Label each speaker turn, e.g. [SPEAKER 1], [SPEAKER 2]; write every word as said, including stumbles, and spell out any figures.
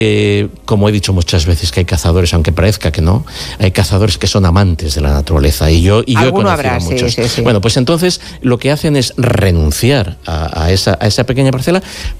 [SPEAKER 1] Eh, como he dicho muchas veces, que hay cazadores, aunque parezca que no, hay cazadores que son amantes de la naturaleza, y yo, y yo he conocido
[SPEAKER 2] habrá,
[SPEAKER 1] a muchos.
[SPEAKER 2] Sí, sí, sí.
[SPEAKER 1] Bueno, pues entonces lo que hacen es renunciar a, a, esa, a esa pequeña parcela